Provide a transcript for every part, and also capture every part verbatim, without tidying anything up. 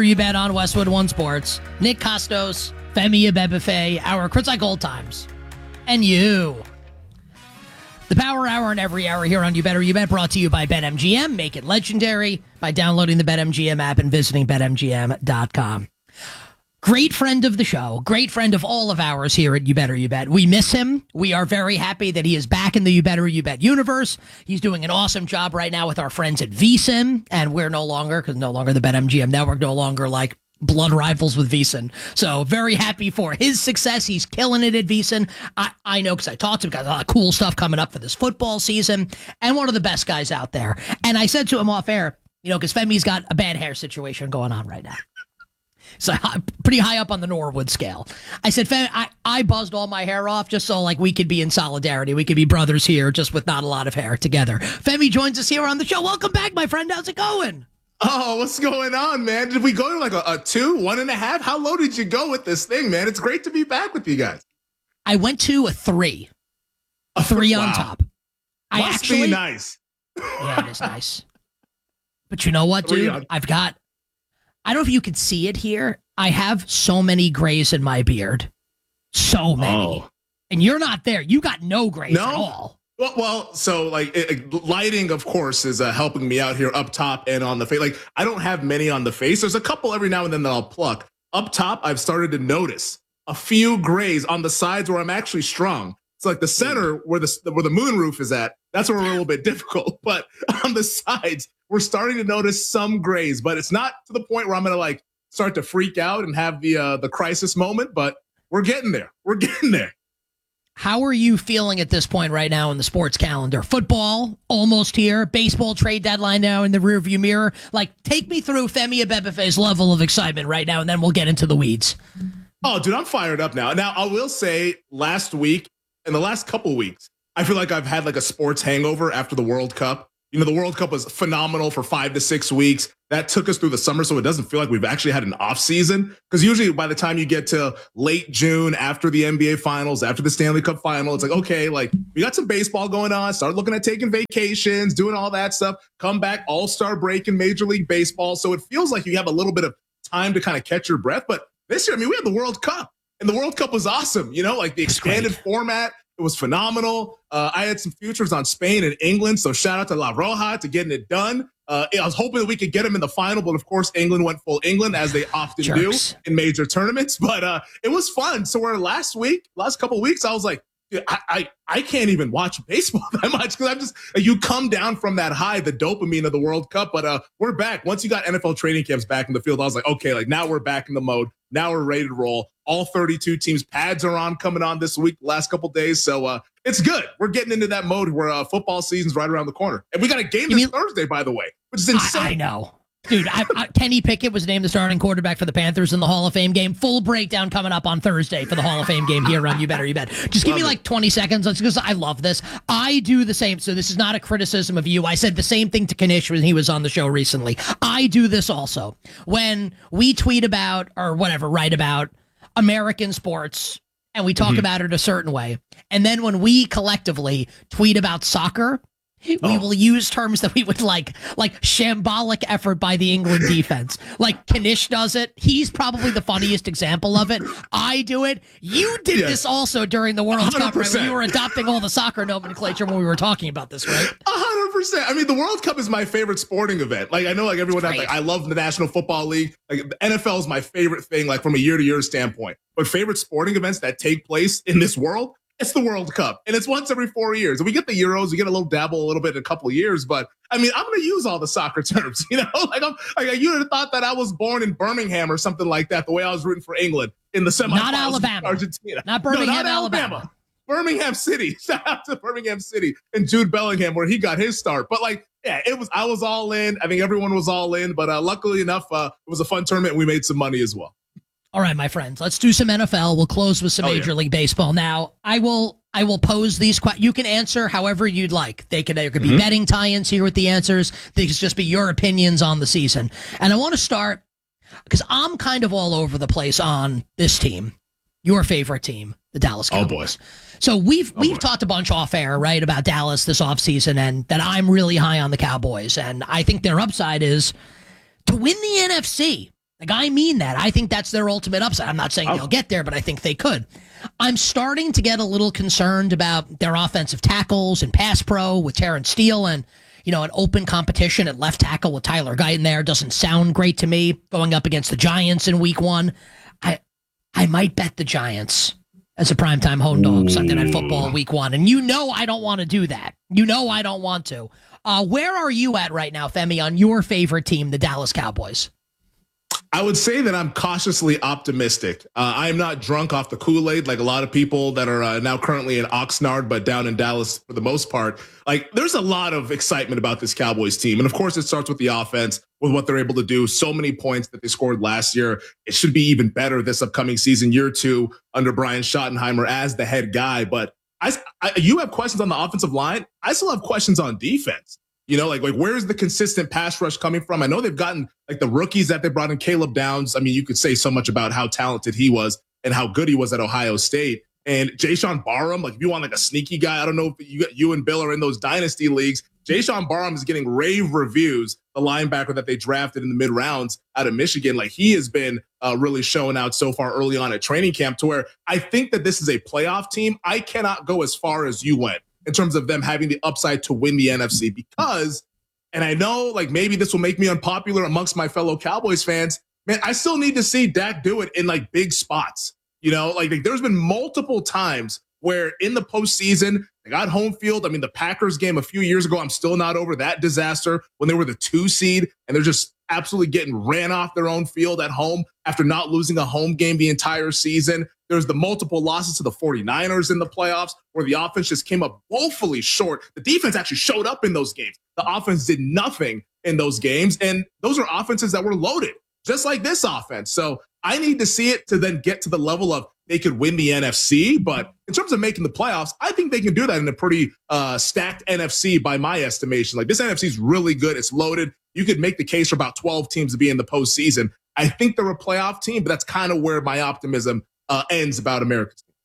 You Bet on Westwood One Sports. Nick Costos, Femi Abebefe, our Kritzai Gold Times, and you. The Power Hour and every hour here on You Better You Bet, brought to you by BetMGM. Make it legendary by downloading the BetMGM app and visiting Bet M G M dot com. Great friend of the show, great friend of all of ours here at You Better You Bet. We miss him. We are very happy that he is back in the You Better You Bet universe. He's doing an awesome job right now with our friends at VSiN, and we're no longer, because no longer the BetMGM network, no longer like blood rivals with VSiN. So very happy for his success. He's killing it at VSiN. I, I know because I talked to him, got a lot of cool stuff coming up for this football season, and one of the best guys out there. And I said to him off air, you know, because Femi's got a bad hair situation going on right now. So pretty high up on the Norwood scale. I said, Femi, I, I buzzed all my hair off just so like we could be in solidarity. We could be brothers here just with not a lot of hair together. Femi joins us here on the show. Welcome back, my friend. How's it going? Oh, what's going on, man? Did we go to like a, a two, one and a half? How low did you go with this thing, man? It's great to be back with you guys. I went to a three. A three wow. on top. Must I actually, be nice. Yeah, it is nice. But you know what, dude? I've got... I don't know if you can see it here. I have so many grays in my beard. So many. Oh. And you're not there. You got no grays no? at all. Well, well, so like it, lighting, of course, is uh, helping me out here up top and on the face. Like I don't have many on the face. There's a couple every now and then that I'll pluck. Up top, I've started to notice a few grays on the sides where I'm actually strong. It's like the center where the where the moon roof is at. That's where we're a little bit difficult. But on the sides, we're starting to notice some grays. But it's not to the point where I'm gonna like start to freak out and have the uh, the crisis moment. But we're getting there. We're getting there. How are you feeling at this point right now in the sports calendar? Football almost here. Baseball trade deadline now in the rearview mirror. Like, take me through Femi Abebefe's level of excitement right now, and then we'll get into the weeds. Oh, dude, I'm fired up now. Now, I will say last week, in the last couple weeks, I feel like I've had like a sports hangover after the World Cup. You know, the World Cup was phenomenal for five to six weeks. That took us through the summer, so it doesn't feel like we've actually had an off season. Because usually by the time you get to late June, after the N B A Finals, after the Stanley Cup Final, it's like, okay, like we got some baseball going on. Start looking at taking vacations, doing all that stuff. Come back, All-Star break in Major League Baseball. So it feels like you have a little bit of time to kind of catch your breath. But this year, I mean, we had the World Cup, and the World Cup was awesome. You know, like the expanded format. It was phenomenal. Uh, I had some futures on Spain and England, so shout out to La Roja to getting it done. Uh, I was hoping that we could get them in the final, but of course, England went full England, as they often Jerks. do in major tournaments. But uh, it was fun. So where last week, last couple of weeks, I was like, dude, I, I I can't even watch baseball that much because I'm just you come down from that high, the dopamine of the World Cup. But uh, we're back. Once you got N F L training camps back in the field, I was like, okay, like now we're back in the mode. Now we're ready to roll. All thirty-two teams, pads are on coming on this week, last couple days. So uh, it's good. We're getting into that mode where uh, football season's right around the corner. And we got a game this mean, Thursday, by the way, which is insane. I, I know. Dude, I, I, Kenny Pickett was named the starting quarterback for the Panthers in the Hall of Fame game. Full breakdown coming up on Thursday for the Hall of Fame game here on You Better You Bet. Just give love me like twenty seconds because I love this. I do the same. So this is not a criticism of you. I said the same thing to Kanish when he was on the show recently. I do this also. When we tweet about or whatever, write about American sports and we talk mm-hmm. about it a certain way. And then when we collectively tweet about soccer, we oh. will use terms that we would like, like shambolic effort by the England defense. Like Kanish does it. He's probably the funniest example of it. I do it. You did yes. this also during the World Cup, right? When you were adopting all the soccer nomenclature when we were talking about this, right? A hundred percent. I mean, the World Cup is my favorite sporting event. Like I know, like everyone has, like I love the National Football League. Like the N F L is my favorite thing, like from a year to year standpoint. But favorite sporting events that take place in this world. It's the World Cup, and it's once every four years. And we get the Euros, we get a little dabble a little bit in a couple of years. But I mean, I'm going to use all the soccer terms, you know. Like, I'm, like you would have thought that I was born in Birmingham or something like that. The way I was rooting for England in the semifinals, not Alabama, Argentina, not Birmingham, no, not Alabama. Alabama, Birmingham City. Shout out to Birmingham City and Jude Bellingham, where he got his start. But like, yeah, it was. I was all in. I think everyone was all in. But uh, luckily enough, uh, it was a fun tournament, and we made some money as well. All right, my friends, let's do some N F L. We'll close with some oh, Major yeah. League Baseball. Now, I will I will pose these questions. You can answer however you'd like. They could, there could be mm-hmm. betting tie-ins here with the answers. They could just be your opinions on the season. And I want to start because I'm kind of all over the place on this team, your favorite team, the Dallas Cowboys. Oh, boy. So we've oh, we've boy. talked a bunch off air, right, about Dallas this offseason and that I'm really high on the Cowboys. And I think their upside is to win the N F C. Like, I mean that. I think that's their ultimate upside. I'm not saying Oh. they'll get there, but I think they could. I'm starting to get a little concerned about their offensive tackles and pass pro with Terrence Steele, and, you know, an open competition at left tackle with Tyler Guyton there doesn't sound great to me. Going up against the Giants in week one, I I might bet the Giants as a primetime home dog Ooh. Sunday Night Football week one. And you know I don't want to do that. You know I don't want to. Uh, where are you at right now, Femi, on your favorite team, the Dallas Cowboys? I would say that I'm cautiously optimistic. Uh, I am not drunk off the Kool-Aid like a lot of people that are uh, now currently in Oxnard, but down in Dallas for the most part. Like, there's a lot of excitement about this Cowboys team. And of course, it starts with the offense, with what they're able to do. So many points that they scored last year. It should be even better this upcoming season, year two, under Brian Schottenheimer as the head guy. But I, I, you have questions on the offensive line. I still have questions on defense. You know, like, like where's the consistent pass rush coming from? I know they've gotten like the rookies that they brought in, Caleb Downs. I mean, you could say so much about how talented he was and how good he was at Ohio State. And Jayshawn Barham, like if you want like a sneaky guy, I don't know if you, you and Bill are in those dynasty leagues. Jayshawn Barham is getting rave reviews, the linebacker that they drafted in the mid rounds out of Michigan. Like, he has been uh, really showing out so far early on at training camp, to where I think that this is a playoff team. I cannot go as far as you went in terms of them having the upside to win the N F C, because, and I know like maybe this will make me unpopular amongst my fellow Cowboys fans, man, I still need to see Dak do it in like big spots. You know, like, like there's been multiple times where in the postseason, they got home field. I mean, the Packers game a few years ago, I'm still not over that disaster when they were the two seed and they're just absolutely getting ran off their own field at home after not losing a home game the entire season. There's the multiple losses to the forty-niners in the playoffs where the offense just came up woefully short. The defense actually showed up in those games. The offense did nothing in those games. And those are offenses that were loaded, just like this offense. So I need to see it to then get to the level of they could win the N F C. But in terms of making the playoffs, I think they can do that in a pretty uh, stacked N F C by my estimation. Like, this N F C is really good. It's loaded. You could make the case for about twelve teams to be in the postseason. I think they're a playoff team, but that's kind of where my optimism uh, ends about America's team.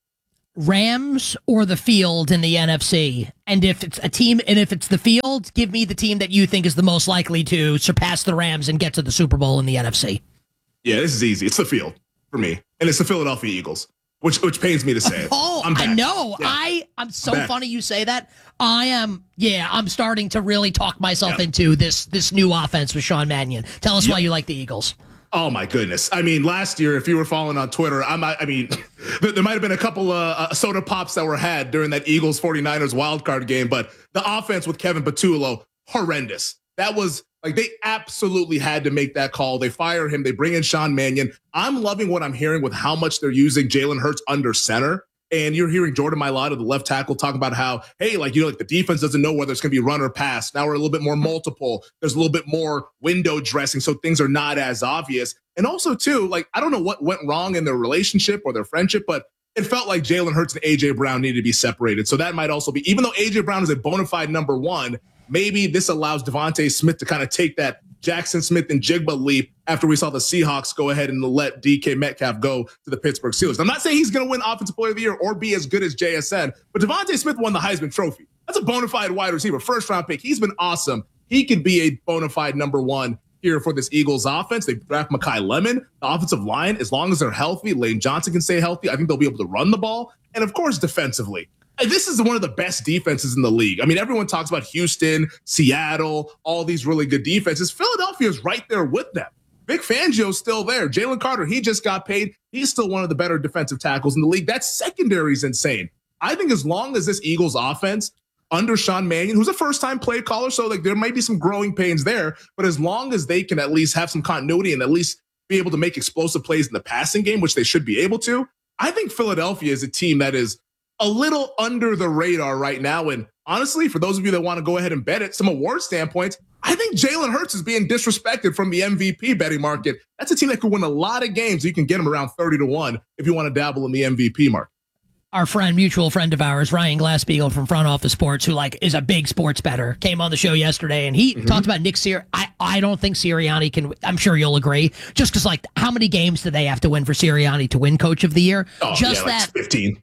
Rams or the field in the N F C? And if it's a team, and if it's the field, give me the team that you think is the most likely to surpass the Rams and get to the Super Bowl in the N F C. Yeah, this is easy. It's the field for me. And it's the Philadelphia Eagles, which which pains me to say it. Oh, I know. Yeah. I, I'm so I'm funny you say that. I am, yeah, I'm starting to really talk myself yep. into this this new offense with Sean Mannion. Tell us yep. why you like the Eagles. Oh, my goodness. I mean, last year, if you were following on Twitter, I might, I mean, there might have been a couple of uh, soda pops that were had during that Eagles forty-niners wildcard game, but the offense with Kevin Patullo, horrendous. That was like, they absolutely had to make that call. They fire him. They bring in Sean Mannion. I'm loving what I'm hearing with how much they're using Jalen Hurts under center. And you're hearing Jordan Mailata, the left tackle, talk about how, hey, like, you know, like the defense doesn't know whether it's going to be run or pass. Now we're a little bit more multiple. There's a little bit more window dressing, so things are not as obvious. And also, too, like, I don't know what went wrong in their relationship or their friendship, but it felt like Jalen Hurts and A J Brown needed to be separated. So that might also be, even though A J Brown is a bona fide number one, maybe this allows Devontae Smith to kind of take that Jackson Smith and Jigba leap after we saw the Seahawks go ahead and let D K Metcalf go to the Pittsburgh Steelers. I'm not saying he's going to win Offensive Player of the Year or be as good as J S N, but Devontae Smith won the Heisman Trophy. That's a bona fide wide receiver, first round pick. He's been awesome. He could be a bona fide number one here for this Eagles offense. They draft Mekhi Lemon, the offensive line, as long as they're healthy, Lane Johnson can stay healthy. I think they'll be able to run the ball. And of course, defensively, this is one of the best defenses in the league. I mean, everyone talks about Houston, Seattle, all these really good defenses. Philadelphia is right there with them. Vic Fangio's still there. Jalen Carter, he just got paid. He's still one of the better defensive tackles in the league. That secondary is insane. I think as long as this Eagles offense under Sean Mannion, who's a first-time play caller, so like there might be some growing pains there, but as long as they can at least have some continuity and at least be able to make explosive plays in the passing game, which they should be able to, I think Philadelphia is a team that is a little under the radar right now. And honestly, for those of you that want to go ahead and bet it, some award standpoints, I think Jalen Hurts is being disrespected from the M V P betting market. That's a team that could win a lot of games. You can get them around thirty to one if you want to dabble in the M V P market. Our friend, mutual friend of ours, Ryan Glasspiegel from Front Office Sports, who like is a big sports bettor, came on the show yesterday, and he mm-hmm. talked about Nick Sirianni. I, I don't think Sirianni can. I'm sure you'll agree. Just because, like, how many games do they have to win for Sirianni to win Coach of the Year? Oh, just yeah, like that fifteen.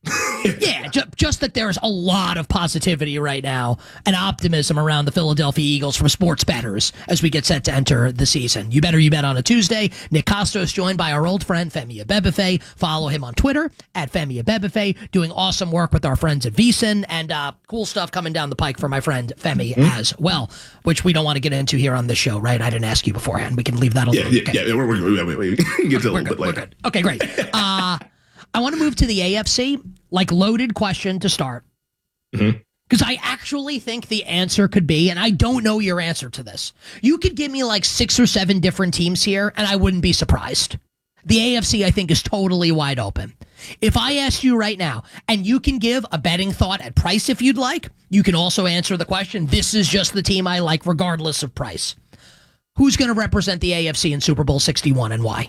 Yeah, ju- just that there's a lot of positivity right now and optimism around the Philadelphia Eagles from sports bettors as we get set to enter the season. You better you bet on a Tuesday. Nick Costos joined by our old friend Femi Abebefe. Follow him on Twitter at Femi Abebefe, doing awesome work with our friends at VSiN, and uh, cool stuff coming down the pike for my friend Femi mm-hmm. as well, which we don't want to get into here on this show, right? I didn't ask you beforehand. We can leave that alone. Yeah, yeah, okay. yeah. We're, we're, we're, we can get to a little bit later. Good. Okay, great. Uh, I want to move to the A F C, like loaded question to start. Because mm-hmm. I actually think the answer could be, and I don't know your answer to this, you could give me like six or seven different teams here, and I wouldn't be surprised. The A F C, I think, is totally wide open. If I asked you right now, and you can give a betting thought at price if you'd like, you can also answer the question, this is just the team I like regardless of price. Who's going to represent the A F C in Super Bowl sixty-one and why?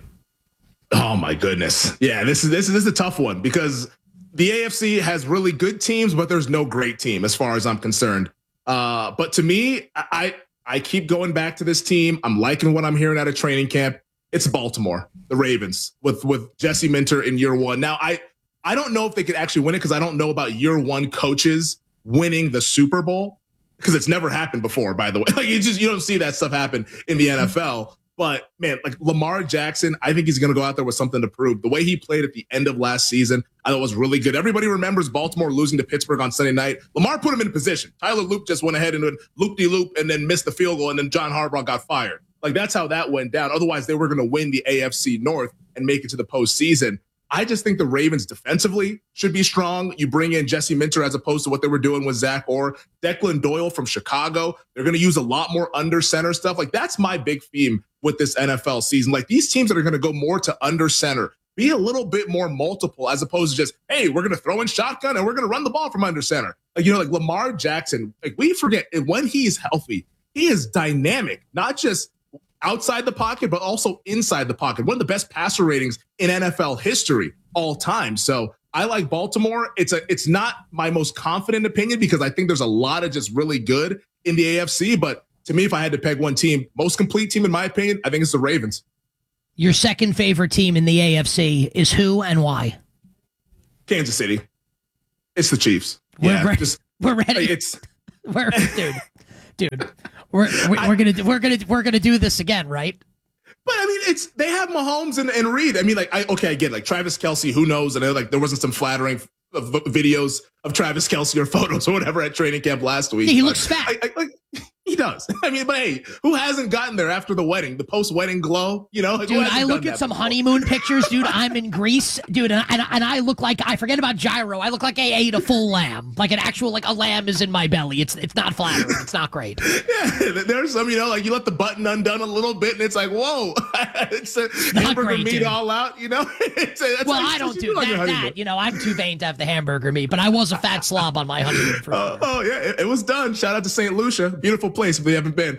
Oh my goodness. Yeah, this is this is, this is a tough one because the A F C has really good teams, but there's no great team as far as I'm concerned. Uh, but to me, I I keep going back to this team. I'm liking what I'm hearing out of training camp. It's Baltimore, the Ravens, with with Jesse Minter in year one. Now, I I don't know if they could actually win it because I don't know about year one coaches winning the Super Bowl because it's never happened before, by the way. Like you just you don't see that stuff happen in the N F L. But, man, like Lamar Jackson, I think he's going to go out there with something to prove. The way he played at the end of last season, I thought was really good. Everybody remembers Baltimore losing to Pittsburgh on Sunday night. Lamar put him in position. Tyler Loop just went ahead and went loop-de-loop and then missed the field goal, and then John Harbaugh got fired. Like, that's how that went down. Otherwise, they were going to win the A F C North and make it to the postseason. I just think the Ravens defensively should be strong. You bring in Jesse Minter as opposed to what they were doing with Zach Orr. Declan Doyle from Chicago. They're going to use a lot more under center stuff. Like that's my big theme with this N F L season. Like these teams that are going to go more to under center, be a little bit more multiple as opposed to just, hey, we're going to throw in shotgun and we're going to run the ball from under center. Like, you know, like Lamar Jackson, like we forget when he's healthy, he is dynamic, not just outside the pocket, but also inside the pocket. One of the best passer ratings in N F L history all time. So I like Baltimore. It's a, it's not my most confident opinion because I think there's a lot of just really good in the A F C. But to me, if I had to peg one team, most complete team, in my opinion, I think it's the Ravens. Your second favorite team in the A F C is who and why? Kansas City. It's the Chiefs. We're yeah, ready. Just, we're ready. It's we're dude, dude. We're we're, I, we're gonna we're gonna we're gonna do this again, right? But I mean, it's they have Mahomes and, and Reed. I mean, like, I okay, I get like Travis Kelce. Who knows? And like, there wasn't some flattering f- videos of Travis Kelce or photos or whatever at training camp last week. Yeah, he looks fat. I, I, like, he does. I mean, but hey, who hasn't gotten there after the wedding? The post-wedding glow, you know? Like, dude, I look at some before? honeymoon pictures, dude. I'm in Greece, dude, and, and, and I look like, I forget about gyro. I look like I ate a full lamb. Like an actual, like a lamb is in my belly. It's it's not flattering. It's not great. Yeah, there's some, you know, like you let the button undone a little bit and it's like, whoa, it's a hamburger great, meat dude. all out, you know? it's a, that's well, like, I don't do that, that, you know, I'm too vain to have the hamburger meat, but I was a fat slob on my honeymoon. For uh, oh, yeah, it, it was done. Shout out to Saint Lucia. Beautiful place if they haven't been.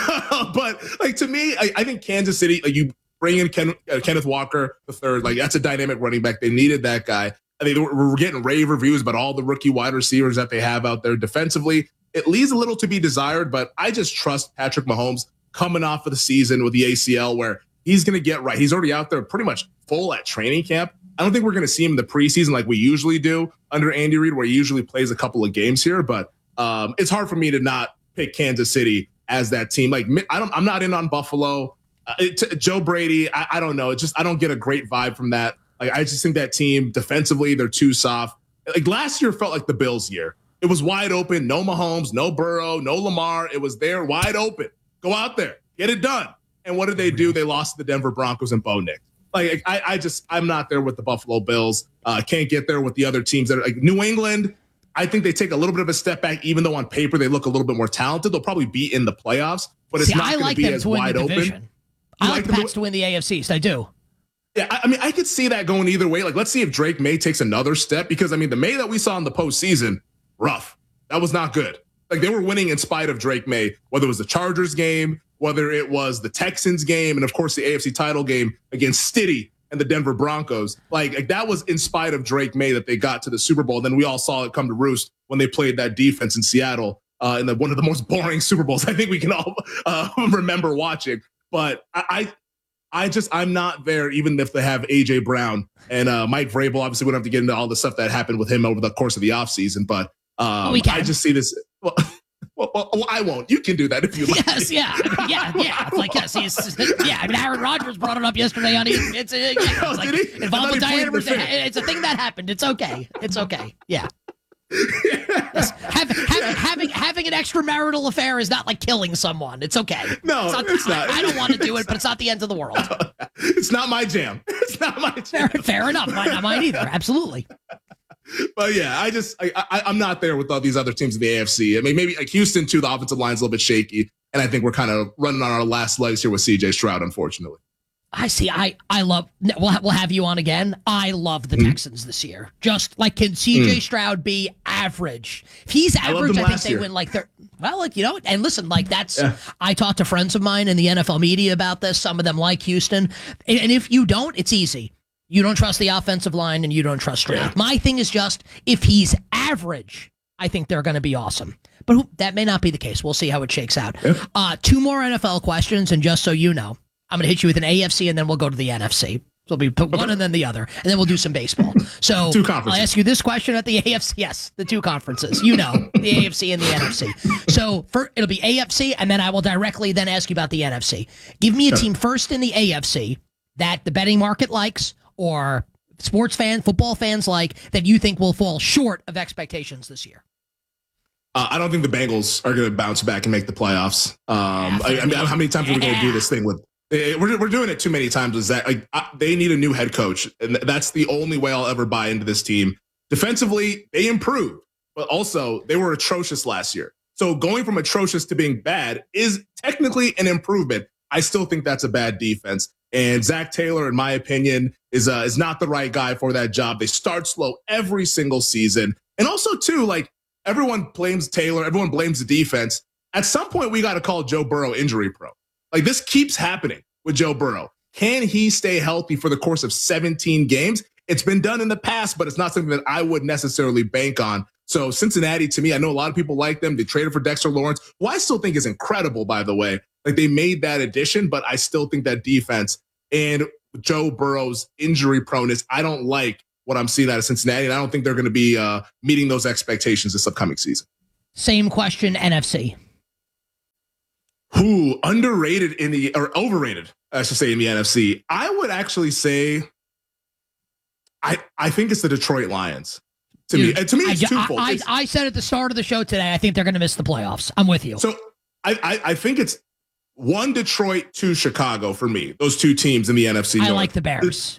But like to me, I, I think Kansas City, like you bring in Ken, uh, Kenneth Walker the third, like that's a dynamic running back. They needed that guy. I mean, we're, we're getting rave reviews about all the rookie wide receivers that they have out there defensively. It leaves a little to be desired, but I just trust Patrick Mahomes coming off of the season with the A C L where he's going to get right. He's already out there pretty much full at training camp. I don't think we're going to see him in the preseason like we usually do under Andy Reid, where he usually plays a couple of games here. But um, it's hard for me to not pick Kansas City as that team. Like I don't, I'm not in on Buffalo. Uh, it, Joe Brady, I, I don't know. It just I don't get a great vibe from that. Like I just think that team defensively they're too soft. Like last year felt like the Bills' year. It was wide open. No Mahomes, no Burrow, no Lamar. It was there wide open. Go out there, get it done. And what did they do? They lost to the Denver Broncos and Bo Nix. Like I, I just I'm not there with the Buffalo Bills. Uh, can't get there with the other teams that are like New England. I think they take a little bit of a step back, even though on paper they look a little bit more talented. They'll probably be in the playoffs, but it's See, not going like to be as wide open. I like the Pats to win the A F C East. I do. Yeah, I, I mean, I could see that going either way. Like, let's see if Drake May takes another step because, I mean, the May that we saw in the postseason, rough. That was not good. Like, they were winning in spite of Drake May, whether it was the Chargers game, whether it was the Texans game, and, of course, the A F C title game against Stiddy and the Denver Broncos. Like, like that was in spite of Drake May that they got to the Super Bowl. Then we all saw it come to roost when they played that defense in Seattle uh, in the, one of the most boring Super Bowls I think we can all uh, remember watching. But I, I I just I'm not there. Even if they have A J Brown and uh, Mike Vrabel, obviously we don't have to get into all the stuff that happened with him over the course of the offseason, but um, we can. I just see this. Well, well, well, well, I won't. You can do that if you like. Yes, yeah, I mean, yeah, yeah. It's like yes, he's yeah. I mean, Aaron Rodgers brought it up yesterday on. It's, uh, yeah, it's oh, like did he? involved with Diana. It's a thing that happened. It's okay. It's okay. Yeah. Yes. Have, having, having having an extramarital affair is not like killing someone. It's okay. No, it's not. It's not. I, I don't want to do it, but it's not the end of the world. No, it's not my jam. It's not my jam. Fair, fair enough. Mine, not mine either. Absolutely. But yeah, I just I, I I'm not there with all these other teams in the A F C. I mean, maybe like Houston too. The offensive line's a little bit shaky, and I think we're kind of running on our last legs here with C J Stroud, unfortunately. I see. I, I love, we'll, we'll have you on again. I love the mm. Texans this year. Just like, can C J mm. Stroud be average? If he's average, I, I think they year. win like they're, well, like, you know, and listen, like that's, yeah. I talked to friends of mine in the N F L media about this. Some of them like Houston. And, and if you don't, it's easy. You don't trust the offensive line and you don't trust Stroud. Yeah. My thing is just, if he's average, I think they're going to be awesome. But who, that may not be the case. We'll see how it shakes out. Yeah. Uh, two more N F L questions. And just so you know, I'm going to hit you with an A F C and then we'll go to the N F C. So we'll be one okay. and then the other, and then we'll do some baseball. So two conferences. I'll ask you this question at the A F C. Yes, the two conferences. You know, the A F C and the N F C. So for, it'll be A F C, and then I will directly then ask you about the N F C. Give me a team first in the A F C that the betting market likes or sports fan, football fans like that you think will fall short of expectations this year. Uh, I don't think the Bengals are going to bounce back and make the playoffs. Um, I, I mean, how many times yeah. are we going to do this thing with? We're, we're doing it too many times. Is that like I, they need a new head coach, and that's the only way I'll ever buy into this team. Defensively, they improved, but also they were atrocious last year. So going from atrocious to being bad is technically an improvement. I still think that's a bad defense, and Zach Taylor, in my opinion, is uh, is not the right guy for that job. They start slow every single season, and also too, like everyone blames Taylor, everyone blames the defense. At some point, we got to call Joe Burrow injury prone. Like this keeps happening with Joe Burrow. Can he stay healthy for the course of seventeen games? It's been done in the past, but it's not something that I would necessarily bank on. So Cincinnati, to me, I know a lot of people like them. They traded for Dexter Lawrence, who I still think is incredible, by the way. Like they made that addition, but I still think that defense and Joe Burrow's injury proneness, I don't like what I'm seeing out of Cincinnati, and I don't think they're going to be uh, meeting those expectations this upcoming season. Same question, N F C. Who underrated in the or overrated, I should say, in the N F C? I would actually say, I I think it's the Detroit Lions. To Dude, me, to me, it's I, twofold. I, I, I said at the start of the show today, I think they're going to miss the playoffs. I'm with you. So I, I I think it's one Detroit, two Chicago for me. Those two teams in the N F C. I North. like the Bears.